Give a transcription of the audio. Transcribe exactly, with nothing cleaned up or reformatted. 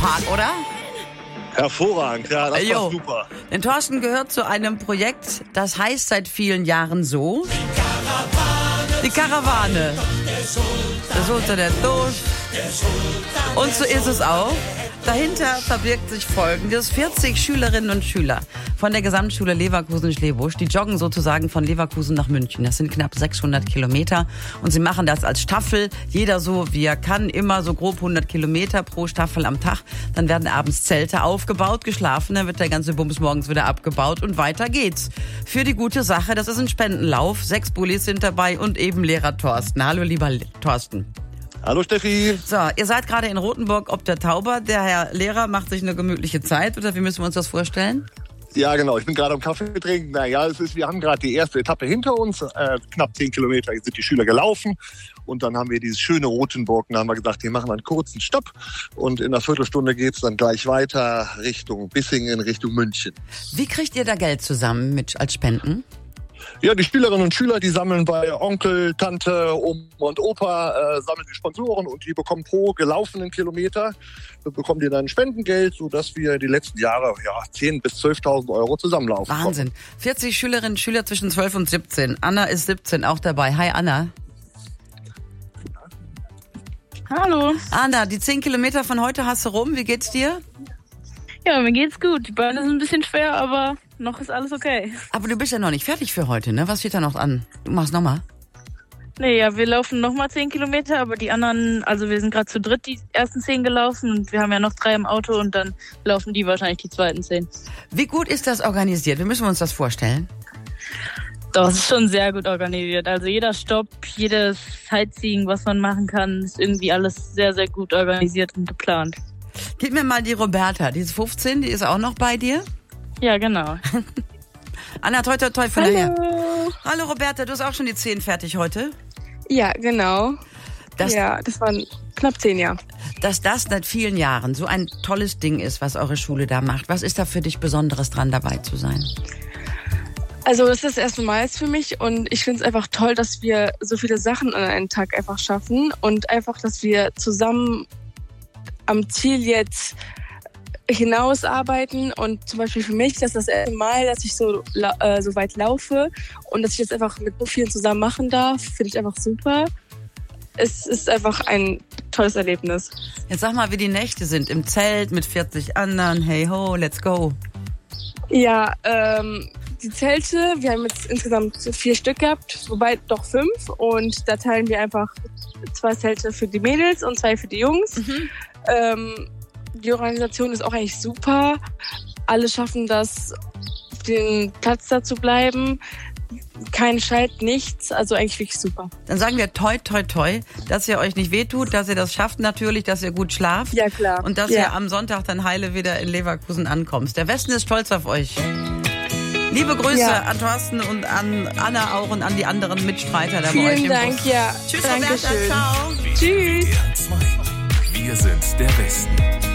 Park, oder? Hervorragend, ja, das Jo. war super. Denn Thorsten gehört zu einem Projekt, das heißt seit vielen Jahren so. Die Karawane. Der Sultan der Durch. Und so ist es auch. Dahinter verbirgt sich Folgendes. vierzig Schülerinnen und Schüler von der Gesamtschule Leverkusen-Schlebusch, die joggen sozusagen von Leverkusen nach München. Das sind knapp sechshundert Kilometer. Und sie machen das als Staffel. Jeder so, wie er kann. Immer so grob hundert Kilometer pro Staffel am Tag. Dann werden abends Zelte aufgebaut, geschlafen. Dann wird der ganze Bums morgens wieder abgebaut. Und weiter geht's. Für die gute Sache. Das ist ein Spendenlauf. Sechs Bullis sind dabei und eben Lehrer Thorsten. Hallo, lieber Thorsten. Hallo Steffi. So, ihr seid gerade in Rothenburg ob der Tauber. Der Herr Lehrer macht sich eine gemütliche Zeit, oder wie müssen wir uns das vorstellen? Ja, genau. Ich bin gerade am Kaffee trinken. Naja, es ist, wir haben gerade die erste Etappe hinter uns. Äh, knapp zehn Kilometer sind die Schüler gelaufen. Und dann haben wir dieses schöne Rothenburg. Da haben wir gesagt, wir machen einen kurzen Stopp. Und in einer Viertelstunde geht's dann gleich weiter Richtung Bissingen, Richtung München. Wie kriegt ihr da Geld zusammen mit als Spenden? Ja, die Schülerinnen und Schüler, die sammeln bei Onkel, Tante, Oma und Opa, äh, sammeln die Sponsoren und die bekommen pro gelaufenen Kilometer, bekommen die dann Spendengeld, sodass wir die letzten Jahre ja zehntausend bis zwölftausend Euro zusammenlaufen. Wahnsinn. vierzig Schülerinnen und Schüler zwischen zwölf und siebzehn. Anna ist siebzehn, auch dabei. Hi Anna. Hallo. Anna, die zehn Kilometer von heute hast du rum. Wie geht's dir? Ja, mir geht's gut. Die Beine sind ein bisschen schwer, aber noch ist alles okay. Aber du bist ja noch nicht fertig für heute, ne? Was steht da noch an? Du machst nochmal? Nee, ja, wir laufen nochmal zehn Kilometer, aber die anderen, also wir sind gerade zu dritt die ersten zehn gelaufen und wir haben ja noch drei im Auto und dann laufen die wahrscheinlich die zweiten zehn. Wie gut ist das organisiert? Wie müssen wir uns das vorstellen? Das ist schon sehr gut organisiert. Also jeder Stopp, jedes Sightseeing, was man machen kann, ist irgendwie alles sehr, sehr gut organisiert und geplant. Gib mir mal die Roberta, die ist fünfzehn, die ist auch noch bei dir. Ja, genau. Anna, toi, toi, toi von Hallo. daher. Hallo Roberta, du hast auch schon die zehn fertig heute. Ja, genau. Das, ja, das waren knapp zehn Jahre. Dass das seit vielen Jahren so ein tolles Ding ist, was eure Schule da macht. Was ist da für dich Besonderes dran, dabei zu sein? Also das ist das erste Mal jetzt für mich und ich finde es einfach toll, dass wir so viele Sachen an einem Tag einfach schaffen und einfach, dass wir zusammen am Ziel jetzt hinausarbeiten und zum Beispiel für mich, das ist das erste Mal, dass ich so, äh, so weit laufe und dass ich das einfach mit so vielen zusammen machen darf, finde ich einfach super. Es ist einfach ein tolles Erlebnis. Jetzt sag mal, wie die Nächte sind im Zelt mit vierzig anderen. Hey ho, let's go. Ja, ähm, die Zelte, wir haben jetzt insgesamt vier Stück gehabt, wobei doch fünf und da teilen wir einfach zwei Zelte für die Mädels und zwei für die Jungs. Mhm. Ähm, die Organisation ist auch eigentlich super. Alle schaffen das, auf den Platz da zu bleiben. Kein Scheit, nichts. Also eigentlich wirklich super. Dann sagen wir toi, toi, toi, dass ihr euch nicht wehtut, dass ihr das schafft natürlich, dass ihr gut schlaft. Ja, klar. Und dass ja. ihr am Sonntag dann heile wieder in Leverkusen ankommt. Der Westen ist stolz auf euch. Liebe Grüße ja. an Thorsten und an Anna auch und an die anderen Mitstreiter da Vielen bei euch im Dank, Bus. ja. Tschüss, Dankeschön. Roberta, ciao. Tschüss. Wir sind der Westen.